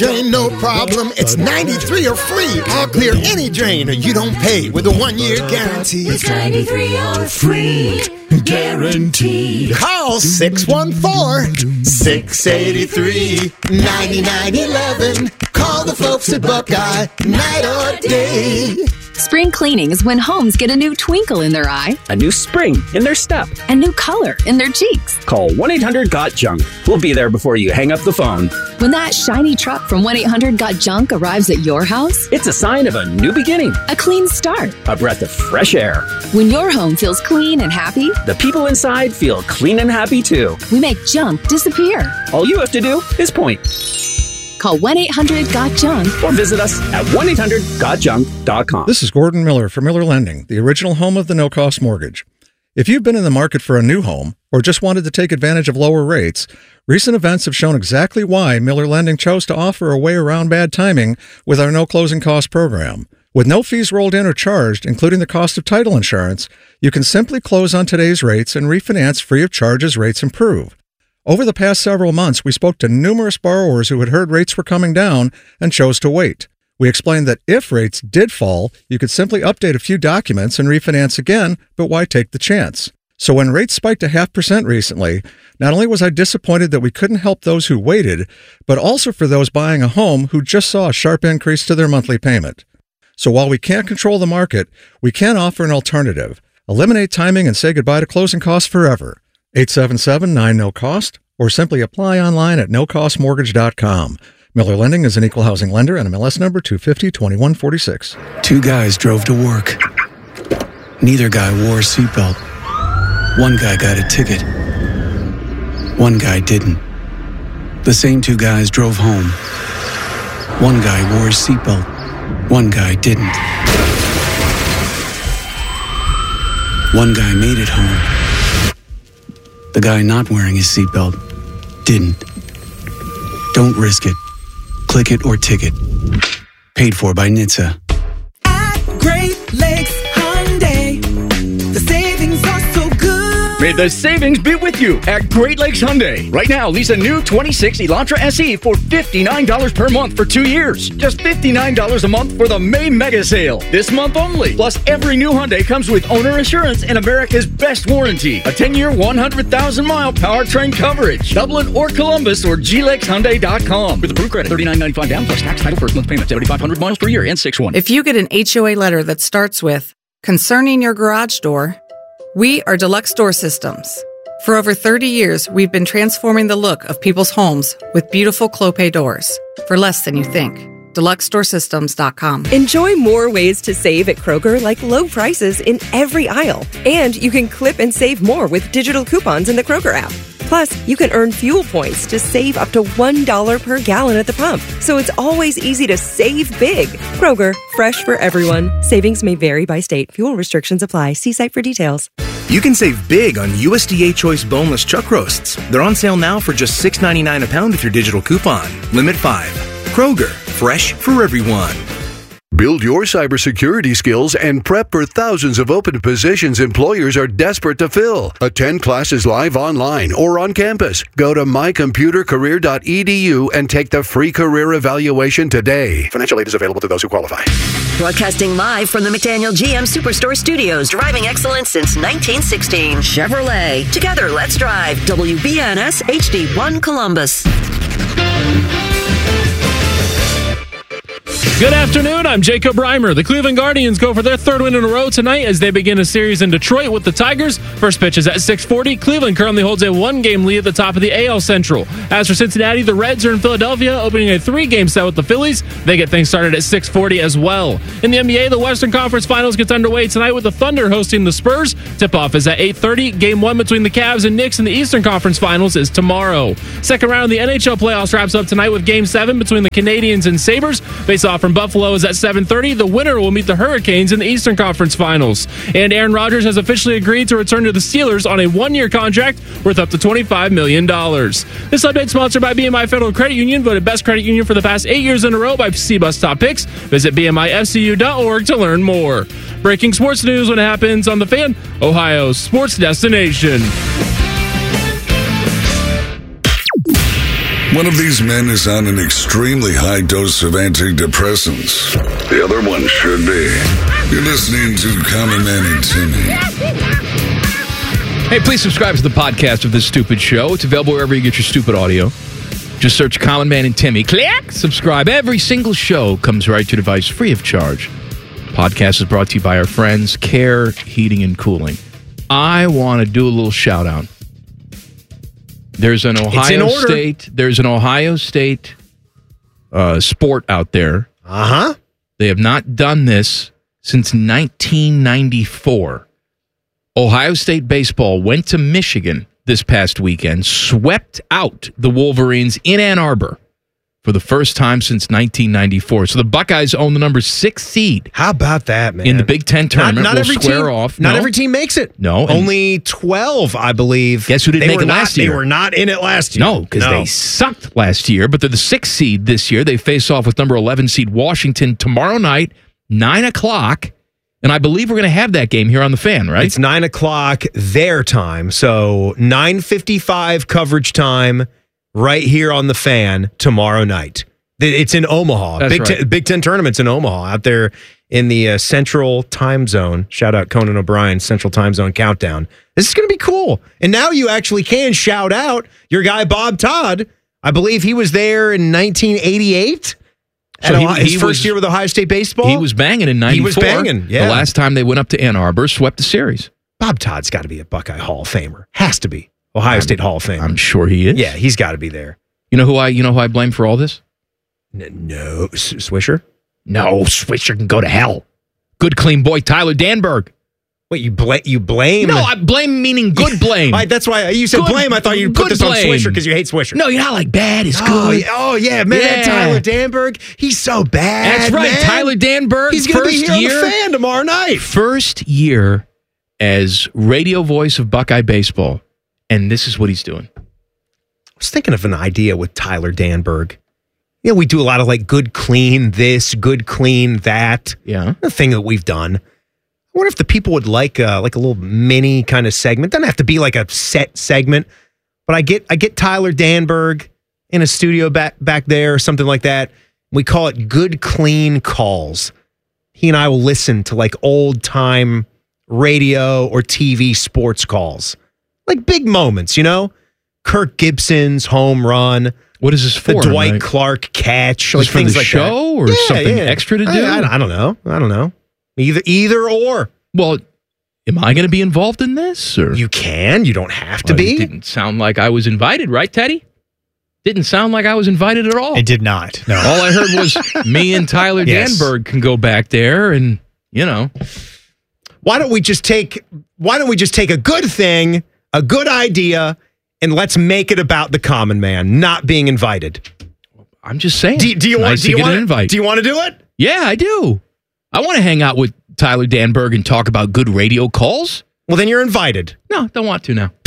Ain't no problem, it's 93 or free. I'll clear any drain or you don't pay with a 1-year guarantee. It's 93 or free, guaranteed. Call 614-683-9911. Call the folks at Buckeye, night or day. Spring cleaning is when homes get a new twinkle in their eye, a new spring in their step, a new color in their cheeks. Call 1-800-GOT-JUNK. We'll be there before you hang up the phone. When that shiny truck from 1-800-GOT-JUNK arrives at your house, it's a sign of a new beginning, a clean start, a breath of fresh air. When your home feels clean and happy, the people inside feel clean and happy too. We make junk disappear. All you have to do is point. Call 1-800-GOT-JUNK or visit us at 1-800-GOT-JUNK.com. This is Gordon Miller from Miller Lending, the original home of the no-cost mortgage. If you've been in the market for a new home or just wanted to take advantage of lower rates, recent events have shown exactly why Miller Lending chose to offer a way around bad timing with our no closing cost program. With no fees rolled in or charged, including the cost of title insurance, you can simply close on today's rates and refinance free of charge as rates improve. Over the past several months, we spoke to numerous borrowers who had heard rates were coming down and chose to wait. We explained that if rates did fall, you could simply update a few documents and refinance again, but why take the chance? So when rates spiked 0.5% recently, not only was I disappointed that we couldn't help those who waited, but also for those buying a home who just saw a sharp increase to their monthly payment. So while we can't control the market, we can offer an alternative. Eliminate timing and say goodbye to closing costs forever. 877-9-NO-COST, or simply apply online at nocostmortgage.com. Miller Lending is an equal housing lender and MLS number 250-2146. Two guys drove to work. Neither guy wore a seatbelt. One guy got a ticket. One guy didn't. The same two guys drove home. One guy wore his seatbelt. One guy didn't. One guy made it home. The guy not wearing his seatbelt didn't. Don't risk it. Click it or ticket. Paid for by NHTSA. At Great Lakes Hyundai, the savings are so good. May the savings be with you at Great Lakes Hyundai. Right now, lease a new 26 Elantra SE for $59 per month for 2 years. Just $59 a month for the May Mega Sale. This month only. Plus, every new Hyundai comes with owner assurance and America's best warranty. A 10-year, 100,000-mile powertrain coverage. Dublin or Columbus or glexhyundai.com. With approved credit, $39.95 down plus tax, title, first month payment, 7,500 miles per year, and 6/1. If you get an HOA letter that starts with, "Concerning your garage door," we are Deluxe Door Systems. For over 30 years, we've been transforming the look of people's homes with beautiful Clopay doors for less than you think. DeluxeDoorSystems.com. Enjoy more ways to save at Kroger, like low prices in every aisle. And you can clip and save more with digital coupons in the Kroger app. Plus, you can earn fuel points to save up to $1 per gallon at the pump. So it's always easy to save big. Kroger, fresh for everyone. Savings may vary by state. Fuel restrictions apply. See site for details. You can save big on USDA Choice boneless chuck roasts. They're on sale now for just $6.99 a pound with your digital coupon. Limit 5. Kroger, fresh for everyone. Build your cybersecurity skills and prep for thousands of open positions employers are desperate to fill. Attend classes live online or on campus. Go to mycomputercareer.edu and take the free career evaluation today. Financial aid is available to those who qualify. Broadcasting live from the McDaniel GM Superstore Studios. Driving excellence since 1916. Chevrolet. Together, let's drive. WBNS HD1 Columbus. Good afternoon, I'm Jacob Reimer. The Cleveland Guardians go for their third win in a row tonight as they begin a series in Detroit with the Tigers. First pitch is at 6:40. Cleveland currently holds a one-game lead at the top of the AL Central. As for Cincinnati, the Reds are in Philadelphia, opening a three-game set with the Phillies. They get things started at 6:40 as well. In the NBA, the Western Conference Finals gets underway tonight with the Thunder hosting the Spurs. Tip-off is at 8:30. Game 1 between the Cavs and Knicks in the Eastern Conference Finals is tomorrow. Second round of the NHL playoffs wraps up tonight with Game 7 between the Canadiens and Sabres. Face-off from Buffalo is at 7:30. The winner will meet the Hurricanes in the Eastern Conference Finals. And Aaron Rodgers has officially agreed to return to the Steelers on a one-year contract worth up to $25 million. This update sponsored by BMI Federal Credit Union, voted best credit union for the past 8 years in a row by CBUS Top Picks. Visit BMIFCU.org to learn more. Breaking sports news when it happens on The Fan, Ohio's sports destination. One of these men is on an extremely high dose of antidepressants. The other one should be. You're listening to Common Man and Timmy. Hey, please subscribe to the podcast of This Stupid Show. It's available wherever you get your stupid audio. Just search Common Man and Timmy. Click! Subscribe. Every single show comes right to your device free of charge. Podcast is brought to you by our friends, Care Heating and Cooling. I want to do a little shout out. There's an Ohio State sport out there. Uh-huh. They have not done this since 1994. Ohio State baseball went to Michigan this past weekend, swept out the Wolverines in Ann Arbor for the first time since 1994. So the Buckeyes own the number 6 seed. How about that, man? In the Big Ten tournament. Not every square team, off. Not every team makes it. No. Only 12, I believe. Guess who didn't make it last year? They were not in it last year. No, because they sucked last year, but they're the 6th seed this year. They face off with number 11 seed Washington tomorrow night, 9 o'clock. And I believe we're going to have that game here on the Fan, right? It's 9 o'clock their time. So 9:55 coverage time right here on the Fan tomorrow night. It's in Omaha. That's Big Ten tournament's in Omaha out there in the Central Time Zone. Shout out Conan O'Brien's Central Time Zone Countdown. This is going to be cool. And now you actually can shout out your guy Bob Todd. I believe he was there in 1988. So his first year with Ohio State baseball? He was banging in 94. He was banging, yeah. The last time they went up to Ann Arbor, swept the series. Bob Todd's got to be a Buckeye Hall of Famer. Has to be. Ohio State Hall of Famer. I'm sure he is. Yeah, he's got to be there. You know who I blame for all this? No. Swisher? No, Swisher can go to hell. Good, clean boy, Tyler Danberg. Wait, you blame? No, I blame meaning good blame. That's why you said blame. I thought you'd put this on Swisher because you hate Swisher. No, you're not like bad is good. Oh, yeah. Man, that Tyler Danberg, he's so bad. That's right. Man. Tyler Danberg. He's going to be here on the Fan tomorrow night. First year as radio voice of Buckeye baseball, and this is what he's doing. I was thinking of an idea with Tyler Danberg. You know, we do a lot of like good, clean this, good, clean that. Yeah. The thing that we've done. I wonder if the people would like a little mini kind of segment. Doesn't have to be like a set segment, but I get Tyler Danberg in a studio back there or something like that. We call it Good Clean Calls. He and I will listen to like old time radio or TV sports calls, like big moments. You know, Kirk Gibson's home run. What is this for? The Dwight Clark catch, like for things the like show that. or something extra to do? I don't know. Either or. Well, am I going to be involved in this? Or? You can. You don't have to be. It didn't sound like I was invited, right, Teddy? Didn't sound like I was invited at all. It did not. No. All I heard was me and Tyler Danberg can go back there and, you know. Why don't we just take a good thing, a good idea, and let's make it about the common man not being invited? I'm just saying. Do you want to do it? Yeah, I do. I want to hang out with Tyler Danberg and talk about good radio calls. Well, then you're invited. No, don't want to now.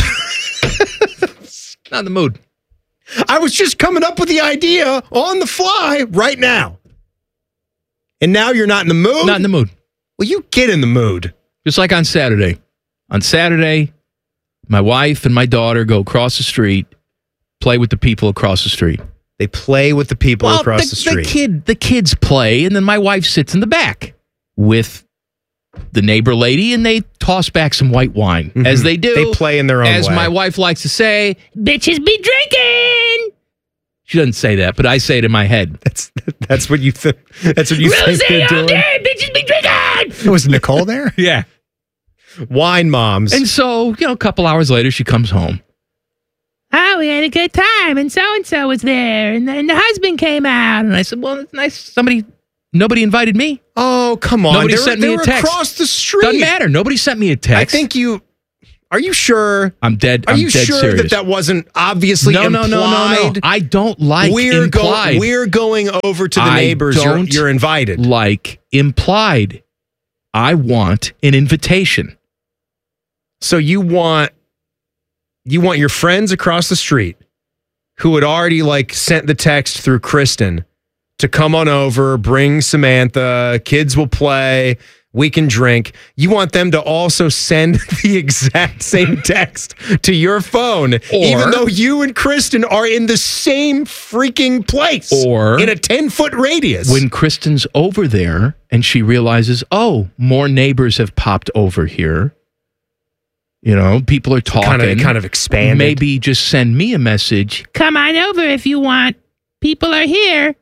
Not in the mood. I was just coming up with the idea on the fly right now. And now you're not in the mood? Not in the mood. Well, you get in the mood. Just like on Saturday. On Saturday, my wife and my daughter go across the street, play with the people across the street. They play with the people across the street. The kids play, and then my wife sits in the back with the neighbor lady, and they toss back some white wine, as they do. They play in their own way. As my wife likes to say, bitches be drinking. She doesn't say that, but I say it in my head. That's what you think. That's what you think they're doing. Day, bitches be drinking. Was Nicole there? Yeah. Wine moms. And so, a couple hours later, she comes home. Oh, we had a good time, and so-and-so was there, and then the husband came out. And I said, well, it's nice. Nobody invited me. Oh, come on. Nobody sent me a text. Across the street. Doesn't matter. Nobody sent me a text. I think are you sure? I'm dead. Are you dead sure serious. that wasn't obviously implied? No. I don't like implied. We're going over to the neighbors. You're invited. Like implied. I want an invitation. So you want your friends across the street who had already sent the text through Kristen to come on over, bring Samantha, kids will play, we can drink. You want them to also send the exact same text to your phone, even though you and Kristen are in the same freaking place, or in a 10-foot radius. When Kristen's over there and she realizes, oh, more neighbors have popped over here. You know, people are talking. Kind of expanded. Maybe just send me a message. Come on over if you want. People are here.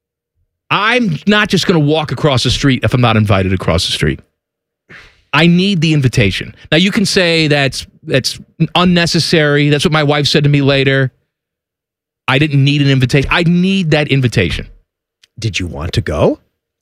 I'm not just going to walk across the street if I'm not invited across the street. I need the invitation. Now, you can say that's unnecessary. That's what my wife said to me later. I didn't need an invitation. I need that invitation. Did you want to go?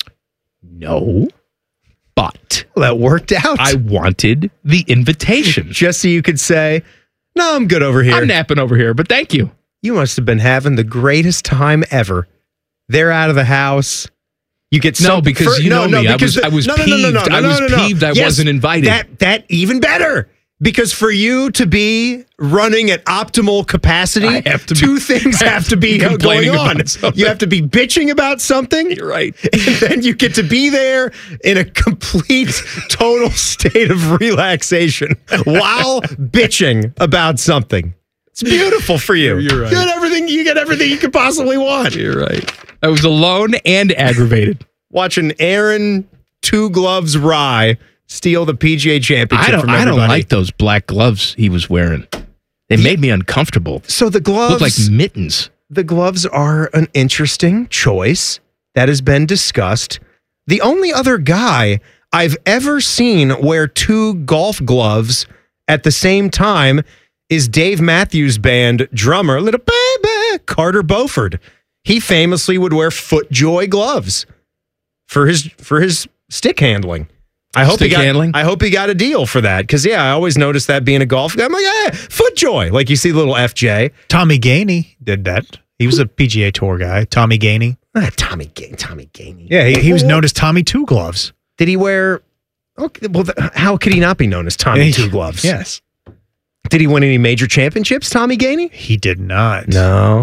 No. But that worked out. I wanted the invitation. Just so you could say, no, I'm good over here. I'm napping over here, but thank you. You must have been having the greatest time ever. They're out of the house. You get because you know me. I was peeved. I was peeved I wasn't invited. That even better. Because for you to be running at optimal capacity, two things have to be going on. You have to be bitching about something. You're right. And then you get to be there in a complete, total state of relaxation while bitching about something. It's beautiful for you. You're right. You get everything you could possibly want. You're right. I was alone and aggravated. Watching Aaron Two Gloves Rye steal the PGA Championship from everybody. I don't like those black gloves he was wearing. They made me uncomfortable. So the gloves look like mittens. The gloves are an interesting choice that has been discussed. The only other guy I've ever seen wear two golf gloves at the same time is Dave Matthews Band drummer, little baby, Carter Beauford. He famously would wear FootJoy gloves for his stick handling. I hope he got a deal for that, because I always noticed that being a golf guy. I'm like, FootJoy, like you see the little FJ. Tommy Gainey did that. He was a PGA Tour guy. Tommy Gainey. Tommy Gainey. Yeah, he was known as Tommy Two Gloves. Did he wear? Okay, well, how could he not be known as Tommy Two Gloves? Yes. Did he win any major championships, Tommy Gainey? He did not. No.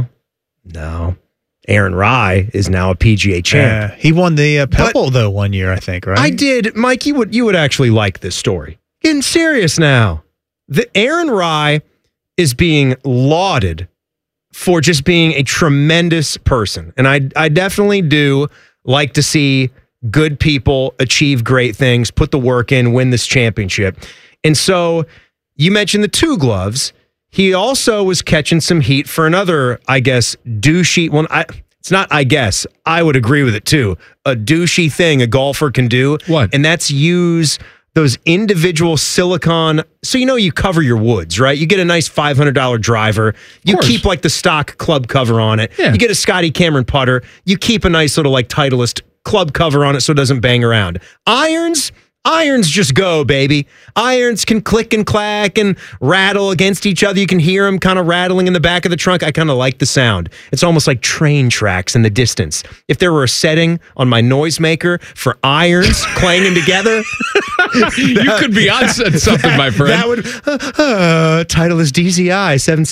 Aaron Rye is now a PGA champ. He won the Pebble, though, one year, I think, right? I did. Mike, you would actually like this story. Getting serious now. The Aaron Rye is being lauded for just being a tremendous person. And I definitely do like to see good people achieve great things, put the work in, win this championship. And so you mentioned the two gloves. He also was catching some heat for another, I guess, douchey. Well, it's not, I guess. I would agree with it, too. A douchey thing a golfer can do. What? And that's use those individual silicone. So, you cover your woods, right? You get a nice $500 driver. You keep, like, the stock club cover on it. Yeah. You get a Scotty Cameron putter. You keep a nice little, like, Titleist club cover on it so it doesn't bang around. Irons just go, baby. Irons can click and clack and rattle against each other. You can hear them kind of rattling in the back of the trunk. I kind of like the sound. It's almost like train tracks in the distance. If there were a setting on my noisemaker for irons clanging together, you could be on something, my friend. That would Titleist DZI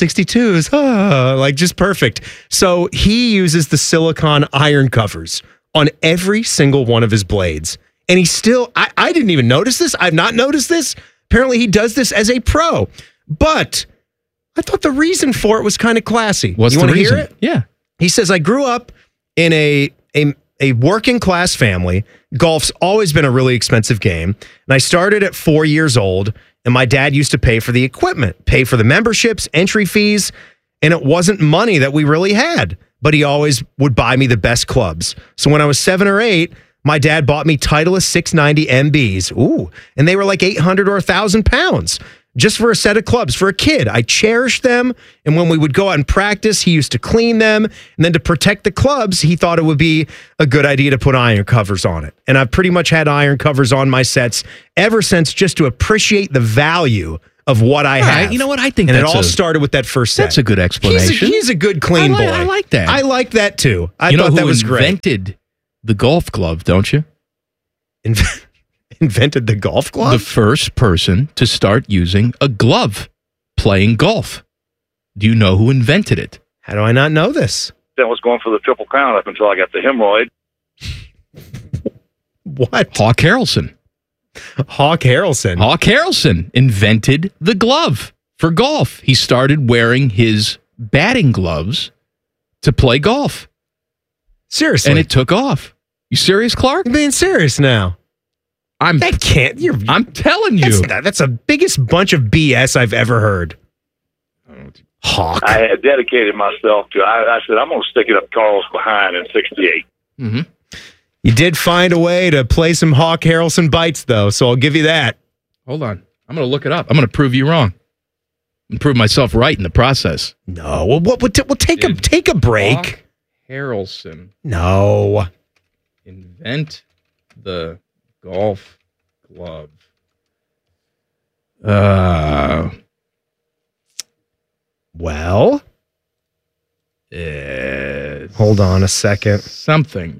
762s, like just perfect. So he uses the silicone iron covers on every single one of his blades. And he still, I didn't even notice this. I've not noticed this. Apparently he does this as a pro. But I thought the reason for it was kind of classy. What's you the want to reason? hear it? Yeah. He says, I grew up in a working class family. Golf's always been a really expensive game. And I started at 4 years old. And my dad used to pay for the equipment, pay for the memberships, entry fees. And it wasn't money that we really had. But he always would buy me the best clubs. So when I was 7 or 8, my dad bought me Titleist 690 MBs. Ooh, and they were like 800 or 1,000 pounds just for a set of clubs for a kid. I cherished them. And when we would go out and practice, he used to clean them. And then to protect the clubs, he thought it would be a good idea to put iron covers on it. And I've pretty much had iron covers on my sets ever since, just to appreciate the value of what I have. You know what? I think and it all started with that first set. That's a good explanation. He's a good, clean boy. I like that. I like that too. I thought that was great. Invented the golf glove, don't you? Invented the golf glove? The first person to start using a glove playing golf. Do you know who invented it? How do I not know this? I was going for the Triple Crown up until I got the hemorrhoid. What? Hawk Harrelson. Hawk Harrelson. Hawk Harrelson invented the glove for golf. He started wearing his batting gloves to play golf. Seriously? And it took off. You serious, Clark? You're being serious now. I'm telling you. That's the biggest bunch of BS I've ever heard. Hawk. I had dedicated myself to. I said I'm going to stick it up Carl's behind in '68. Mm-hmm. You did find a way to play some Hawk Harrelson bites, though, so I'll give you that. Hold on. I'm going to look it up. I'm going to prove you wrong. And prove myself right in the process. No. We'll take a break. Hawk Harrelson. No. Invent the golf glove. Well. Hold on a second. Something.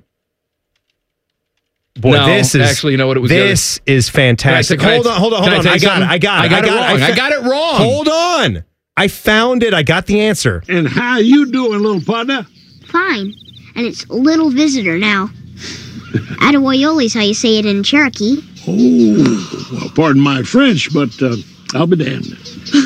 Boy, no, this is actually, you know what it was. This is fantastic. Hold on. I got it wrong. Hold on. I found it. I got the answer. And how you doing, little partner? Fine. And it's little visitor now. Attaboyoli's how you say it in Cherokee. Oh, well, pardon my French, but I'll be damned.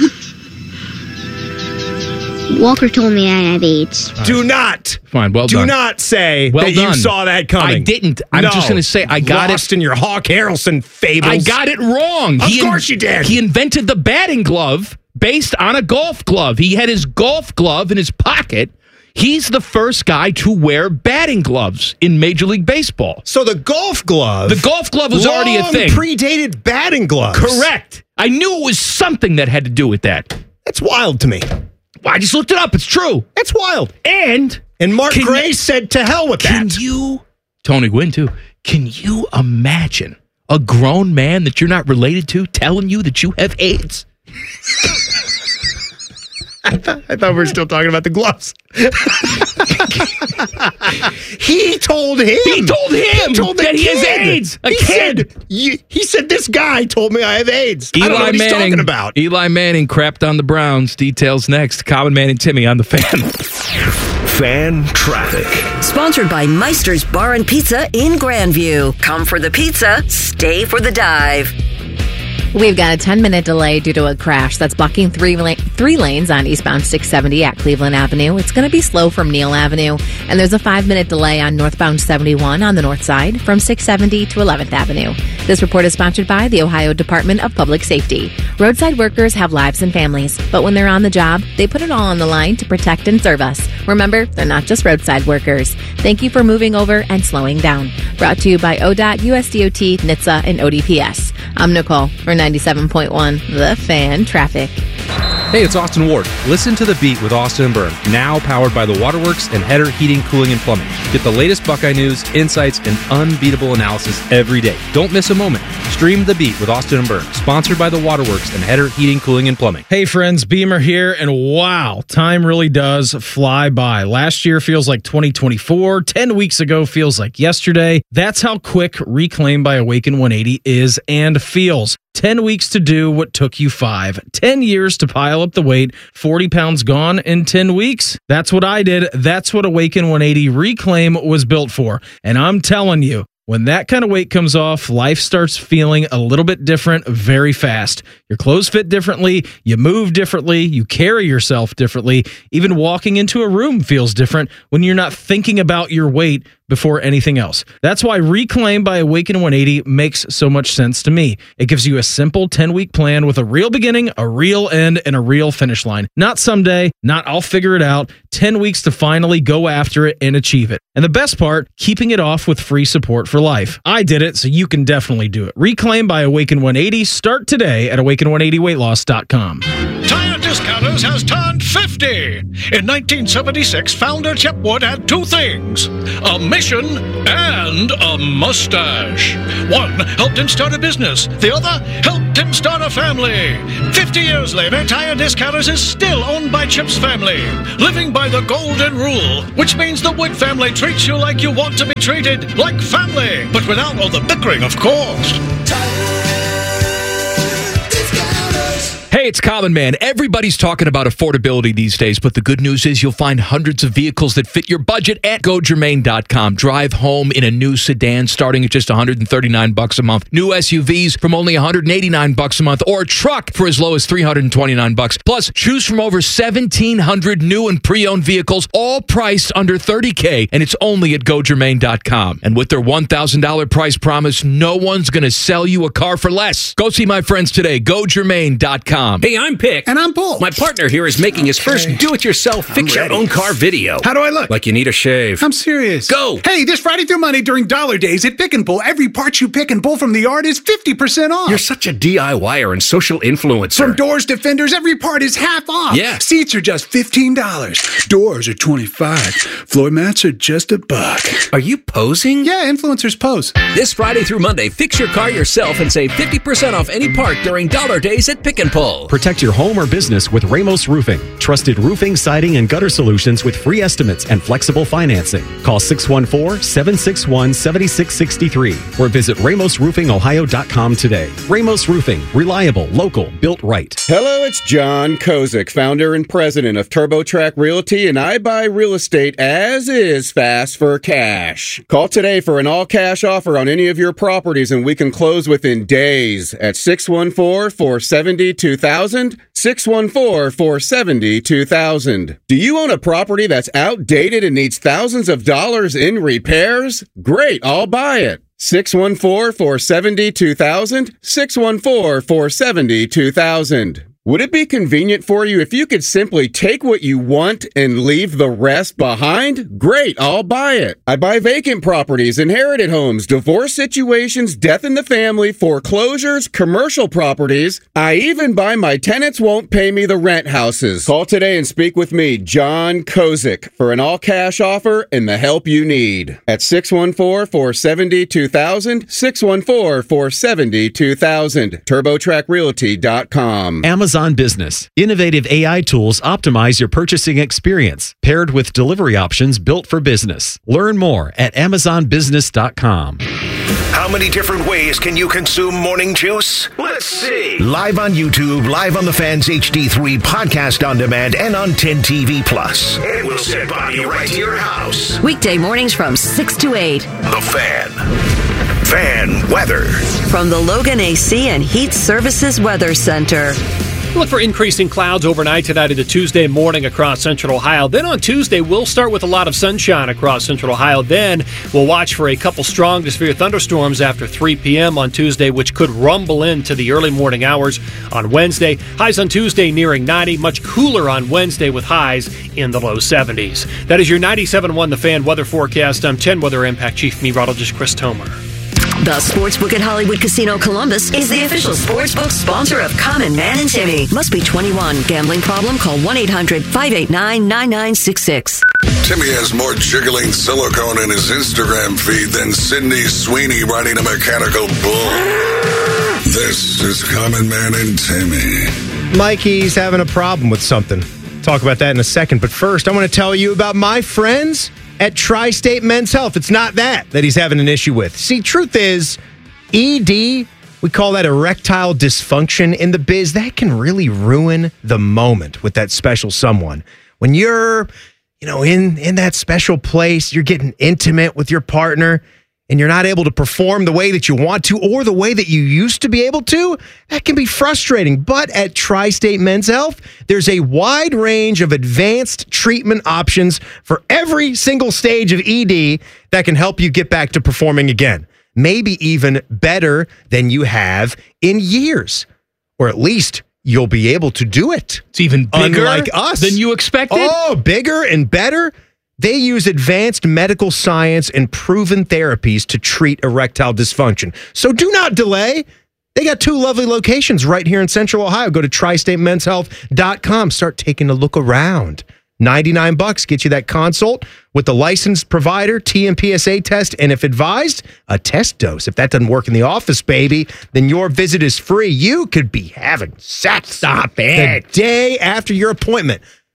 Walker told me I have AIDS. Do not. Fine, well do done. Do not say well that done. you saw that coming. I didn't. I'm just going to say I got Lost in your Hawk Harrelson fables. I got it wrong. Of course you did. He invented the batting glove based on a golf glove. He had his golf glove in his pocket. He's the first guy to wear batting gloves in Major League Baseball. So the golf glove was already a thing. Predated batting gloves. Correct. I knew it was something that had to do with that. That's wild to me. I just looked it up. It's true. That's wild. And Mark Gray said to hell with that. Tony Gwynn too. Can you imagine a grown man that you're not related to telling you that you have AIDS? I thought we were still talking about the gloves. He told him that he has AIDS. A kid. He said, this guy told me I have AIDS. I don't know what he's talking about. Eli Manning crapped on the Browns. Details next. Common Man and Timmy on the Fan. Fan Traffic. Sponsored by Meister's Bar and Pizza in Grandview. Come for the pizza, stay for the dive. We've got a 10-minute delay due to a crash that's blocking three lanes on eastbound 670 at Cleveland Avenue. It's going to be slow from Neal Avenue. And there's a 5-minute delay on northbound 71 on the north side from 670 to 11th Avenue. This report is sponsored by the Ohio Department of Public Safety. Roadside workers have lives and families, but when they're on the job, they put it all on the line to protect and serve us. Remember, they're not just roadside workers. Thank you for moving over and slowing down. Brought to you by ODOT, USDOT, NHTSA, and ODPS. I'm Nicole for 97.1 The Fan Traffic. Hey, it's Austin Ward. Listen to The Beat with Austin and Byrne, now powered by the Waterworks and Header Heating, Cooling, and Plumbing. Get the latest Buckeye news, insights, and unbeatable analysis every day. Don't miss a moment. Stream The Beat with Austin and Byrne, sponsored by the Waterworks and Header Heating, Cooling, and Plumbing. Hey friends, Beamer here, and wow, time really does fly by. Last year feels like 2024, 10 weeks ago feels like yesterday. That's how quick Reclaim by Awaken 180 is and feels. 10 weeks to do what took you 5. 10 years to pile up the weight. 40 pounds gone in 10 weeks. That's what I did. That's what Awaken 180 Reclaim was built for. And I'm telling you, when that kind of weight comes off, life starts feeling a little bit different very fast. Your clothes fit differently, you move differently, you carry yourself differently. Even walking into a room feels different when you're not thinking about your weight before anything else. That's why Reclaim by Awaken 180 makes so much sense to me. It gives you a simple 10-week plan with a real beginning, a real end, and a real finish line. Not someday, not I'll figure it out. 10 weeks to finally go after it and achieve it. And the best part, keeping it off with free support for life. I did it, so you can definitely do it. Reclaim by Awaken 180. Start today at awaken180weightloss.com. Tire Discounters has turned 50. In 1976, founder Chip Wood had two things: a mission and a mustache. One helped him start a business. The other helped him start a family. 50 years later, Tire Discounters is still owned by Chip's family, living by the golden rule, which means the Wood family treats you like you want to be treated, like family, but without all the bickering, of course. Hey, it's Common Man. Everybody's talking about affordability these days, but the good news is you'll find hundreds of vehicles that fit your budget at GoGermain.com. Drive home in a new sedan starting at just $139 a month. New SUVs from only $189 a month, or a truck for as low as $329. Plus, choose from over 1,700 new and pre-owned vehicles, all priced under $30K, and it's only at GoGermain.com. And with their $1,000 price promise, no one's going to sell you a car for less. Go see my friends today. GoGermain.com. Hey, I'm Pick. And I'm Bull. My partner here is making his first do-it-yourself fix-your-own-car video. How do I look? Like you need a shave. I'm serious. Go! Hey, this Friday through Monday during Dollar Days at Pick and Pull, every part you pick and pull from the yard is 50% off. You're such a DIYer and social influencer. From doors to fenders, every part is half off. Yeah. Seats are just $15. Doors are $25. Floor mats are just $1. Are you posing? Yeah, influencers pose. This Friday through Monday, fix your car yourself and save 50% off any part during Dollar Days at Pick and Pull. Protect your home or business with Ramos Roofing. Trusted roofing, siding, and gutter solutions with free estimates and flexible financing. Call 614-761-7663 or visit RamosRoofingOhio.com today. Ramos Roofing. Reliable, local, built right. Hello, it's John Kozik, founder and president of TurboTrack Realty, and I buy real estate as is fast for cash. Call today for an all-cash offer on any of your properties, and we can close within days at 614-470-2000, 614-470-2000. Do you own a property that's outdated and needs thousands of dollars in repairs? Great, I'll buy it. 614-470-2000, 614-470-2000. Would it be convenient for you if you could simply take what you want and leave the rest behind? Great, I'll buy it. I buy vacant properties, inherited homes, divorce situations, death in the family, foreclosures, commercial properties. I even buy my tenants won't pay me the rent houses. Call today and speak with me, John Kozik, for an all-cash offer and the help you need. At 614-470-2000, 614-470-2000, TurboTrackRealty.com. Amazon Business. Innovative AI tools optimize your purchasing experience, paired with delivery options built for business. Learn more at AmazonBusiness.com. How many different ways can you consume morning juice? Let's see. Live on YouTube, live on the Fans HD3, podcast on demand, and on 10 TV Plus. And we'll send Bobby right to your house. Weekday mornings from 6 to 8. The Fan. Fan weather. From the Logan AC and Heat Services Weather Center. Look for increasing clouds overnight tonight into Tuesday morning across Central Ohio. Then on Tuesday, we'll start with a lot of sunshine across Central Ohio. Then we'll watch for a couple strong to severe thunderstorms after 3 p.m. on Tuesday, which could rumble into the early morning hours on Wednesday. Highs on Tuesday nearing 90, much cooler on Wednesday with highs in the low 70s. That is your 97.1 The Fan weather forecast. I'm 10 Weather Impact Chief Meteorologist Chris Tomer. The Sportsbook at Hollywood Casino Columbus is the official sportsbook sponsor of Common Man and Timmy. Must be 21. Gambling problem? Call 1-800-589-9966. Timmy has more jiggling silicone in his Instagram feed than Sydney Sweeney riding a mechanical bull. This is Common Man and Timmy. Mikey's having a problem with something. Talk about that in a second. But first, I want to tell you about my friends at Tri-State Men's Health. It's not that he's having an issue with. See, truth is, ED, we call that erectile dysfunction in the biz. That can really ruin the moment with that special someone. When you're, in that special place, you're getting intimate with your partner, and you're not able to perform the way that you want to or the way that you used to be able to, that can be frustrating. But at Tri-State Men's Health, there's a wide range of advanced treatment options for every single stage of ED that can help you get back to performing again. Maybe even better than you have in years. Or at least you'll be able to do it. It's even bigger unlike us. than you expected? Oh, bigger and better? They use advanced medical science and proven therapies to treat erectile dysfunction. So do not delay. They got 2 lovely locations right here in Central Ohio. Go to tristatemenshealth.com. Start taking a look around. $99 gets you that consult with the licensed provider, TMPSA test, and if advised, a test dose. If that doesn't work in the office, baby, then your visit is free. You could be having sex. Stop it. The day after your appointment.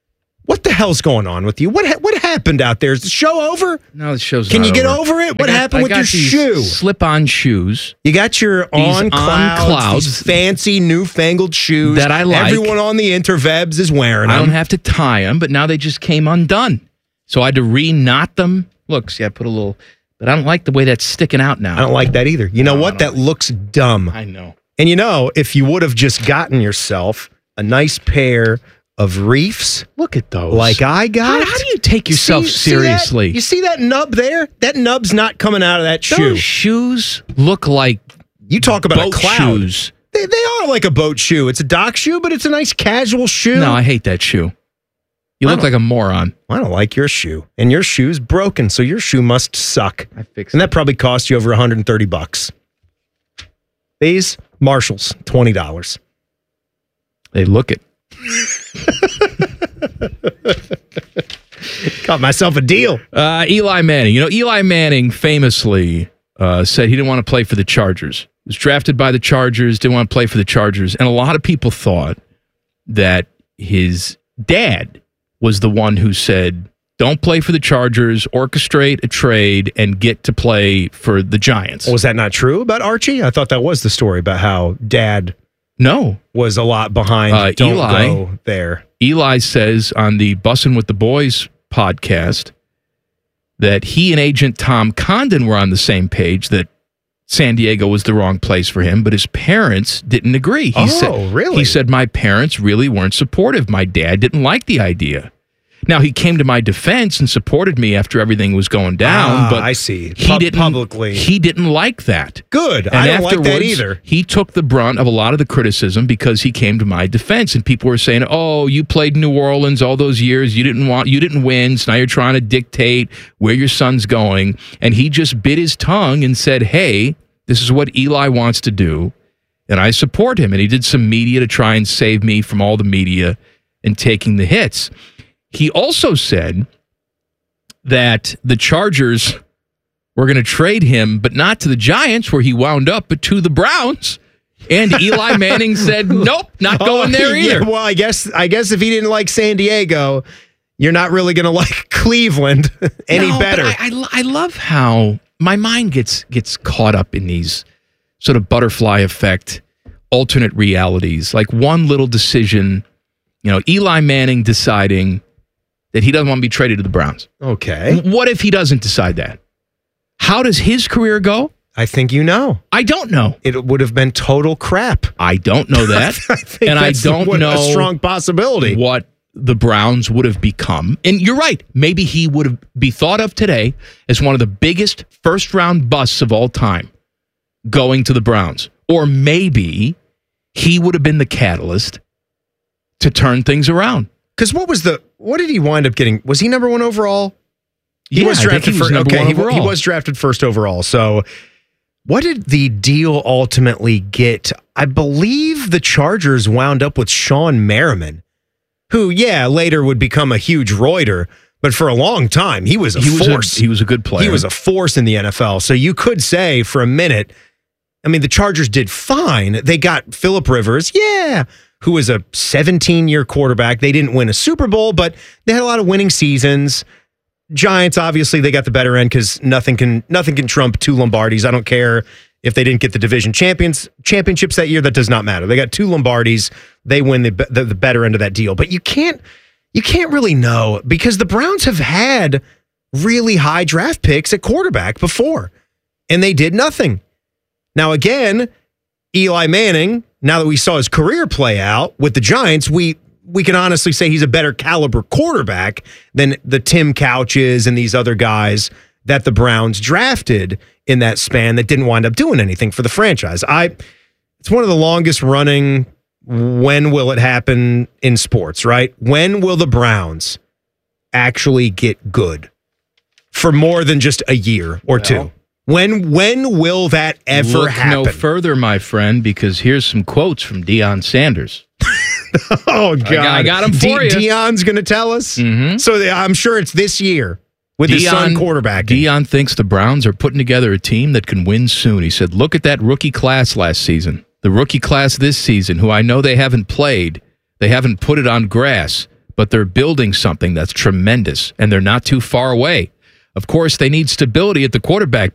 What the hell's going on with you? What happened out there? Is the show over? No, the show's Can not you get over. over it? What happened with your shoe? Slip-on shoes. You got your on clouds, these fancy newfangled shoes that I like. Everyone on the interwebs is wearing them. I don't have to tie them, but now they just came undone. So I had to re-knot them. Look, see, I put a little, but I don't like the way that's sticking out now. I don't like that either. You know what? That looks dumb. I know. And if you would have just gotten yourself a nice pair of reefs. Look at those. Like I got. How do you take yourself seriously? You see that nub there? That nub's not coming out of that shoe. Those shoes look like you talk about boat a cloud. Shoes. They are like a boat shoe. It's a dock shoe, but it's a nice casual shoe. No, I hate that shoe. You look like a moron. I don't like your shoe. And your shoe's broken, so your shoe must suck. I fixed it. And that probably cost you over $130. These Marshalls, $20. They look it. Got myself a deal. Eli Manning. Eli Manning famously said he didn't want to play for the Chargers. He was drafted by the Chargers, didn't want to play for the Chargers. And a lot of people thought that his dad was the one who said, don't play for the Chargers, orchestrate a trade, and get to play for the Giants. Was that not true about Archie? I thought that was the story about how dad was a lot behind. Don't Eli, go there. Eli says on the Bussin' with the Boys podcast that he and agent Tom Condon were on the same page, that San Diego was the wrong place for him, but his parents didn't agree. Really? He said, my parents really weren't supportive. My dad didn't like the idea. Now, he came to my defense and supported me after everything was going down. But I see. He didn't, publicly. He didn't like that. Good. And I don't like that afterwards, either. He took the brunt of a lot of the criticism because he came to my defense. And people were saying, oh, you played New Orleans all those years. You didn't win. So now you're trying to dictate where your son's going. And he just bit his tongue and said, hey, this is what Eli wants to do. And I support him. And he did some media to try and save me from all the media and taking the hits. He also said that the Chargers were going to trade him, but not to the Giants, where he wound up, but to the Browns. And Eli Manning said, nope, not going there either. Yeah, well, I guess if he didn't like San Diego, you're not really going to like Cleveland any better. But I love how my mind gets caught up in these sort of butterfly effect, alternate realities. Like one little decision, Eli Manning deciding that he doesn't want to be traded to the Browns. Okay. What if he doesn't decide that? How does his career go? I think you know. I don't know. It would have been total crap. I don't know that. I think and that's I don't know a strong possibility. What the Browns would have become. And you're right. Maybe he would be thought of today as one of the biggest first-round busts of all time going to the Browns. Or maybe he would have been the catalyst to turn things around. Because what did he wind up getting? Was he number 1 overall? He was drafted first. Okay, he was drafted first overall. So what did the deal ultimately get? I believe the Chargers wound up with Sean Merriman, who, later would become a huge Reuter, but for a long time, he was a force. He was a good player. He was a force in the NFL. So you could say for a minute, the Chargers did fine. They got Phillip Rivers, who was a 17-year quarterback. They didn't win a Super Bowl, but they had a lot of winning seasons. Giants, obviously, they got the better end because nothing can trump 2 Lombardis. I don't care if they didn't get the division championships that year. That does not matter. They got 2 Lombardis. They win the better end of that deal. But you can't really know, because the Browns have had really high draft picks at quarterback before, and they did nothing. Now, again, Eli Manning, now that we saw his career play out with the Giants, we can honestly say he's a better caliber quarterback than the Tim Couches and these other guys that the Browns drafted in that span that didn't wind up doing anything for the franchise. It's one of the longest running, when will it happen in sports, right? When will the Browns actually get good for more than just a year or two? When will that ever happen? Look no further, my friend, because here's some quotes from Deion Sanders. Oh, God. I got him for you. Deion's going to tell us? Mm-hmm. So I'm sure it's this year with his son quarterbacking. Deion thinks the Browns are putting together a team that can win soon. He said, look at that rookie class last season. The rookie class this season, who I know they haven't played. They haven't put it on grass. but they're building something that's tremendous, and they're not too far away. Of course, they need stability at the quarterback